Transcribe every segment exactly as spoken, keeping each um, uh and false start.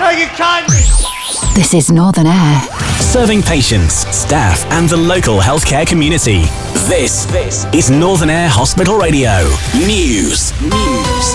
beg you kindly. This is Northern Air. Serving patients, staff and the local healthcare community. This, this is Northern Air Hospital Radio. News. News.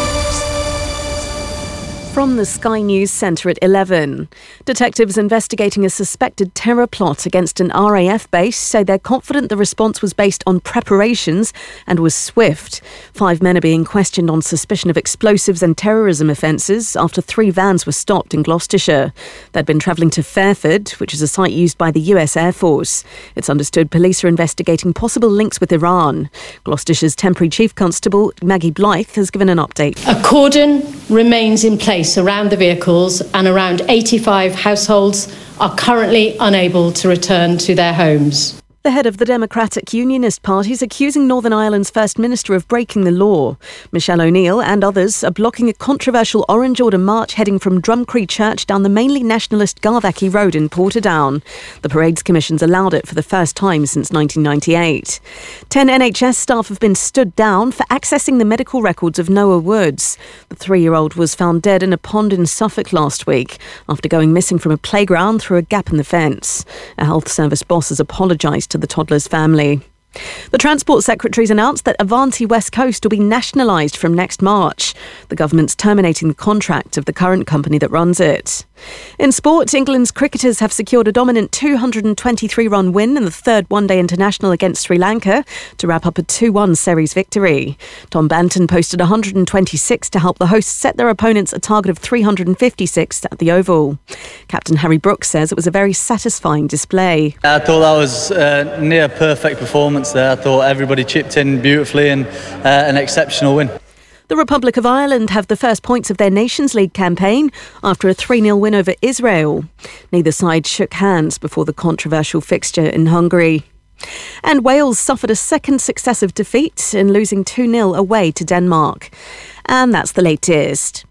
From the Sky News Centre at eleven. Detectives investigating a suspected terror plot against an R A F base say they're confident the response was based on preparations and was swift. Five men are being questioned on suspicion of explosives and terrorism offences after three vans were stopped in Gloucestershire. They'd been travelling to Fairford, which is a site used by the U S Air Force. It's understood police are investigating possible links with Iran. Gloucestershire's temporary Chief Constable, Maggie Blythe, has given an update. A cordon remains in place around the vehicles, and around eighty-five households are currently unable to return to their homes. The head of the Democratic Unionist Party is accusing Northern Ireland's First Minister of breaking the law. Michelle O'Neill and others are blocking a controversial Orange Order march heading from Drumcree Church down the mainly nationalist Garvackie Road in Portadown. The Parades Commission's allowed it for the first time since nineteen ninety-eight. Ten N H S staff have been stood down for accessing the medical records of Noah Woods. The three-year-old was found dead in a pond in Suffolk last week after going missing from a playground through a gap in the fence. A health service boss has apologised to the toddler's family. The Transport Secretary's announced that Avanti West Coast will be nationalised from next March. The government's terminating the contract of the current company that runs it. In sport, England's cricketers have secured a dominant two hundred twenty-three run win in the third one-day international against Sri Lanka to wrap up a two one series victory. Tom Banton posted one hundred twenty-six to help the hosts set their opponents a target of three hundred fifty-six at the Oval. Captain Harry Brooks says it was a very satisfying display. I thought that was a near perfect performance there. I thought everybody chipped in beautifully and uh, an exceptional win. The Republic of Ireland have the first points of their Nations League campaign after a three nil win over Israel. Neither side shook hands before the controversial fixture in Hungary. And Wales suffered a second successive defeat in losing two nil away to Denmark. And that's the latest.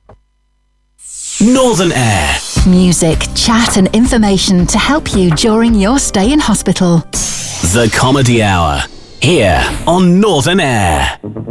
Northern Air. Music, chat and information to help you during your stay in hospital. The Comedy Hour. Here on Northern Air.